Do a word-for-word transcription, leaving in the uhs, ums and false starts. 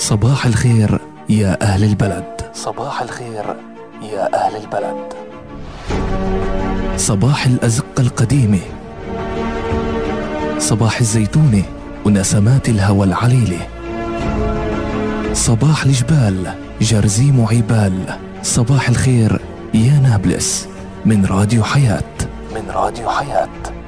صباح الخير يا أهل البلد، صباح الخير يا أهل البلد. صباح الأزقة القديمة، صباح الزيتونة ونسمات الهوى العليلة، صباح الجبال جرزيم وعبال. صباح الخير يا نابلس من راديو حياة، من راديو حياة.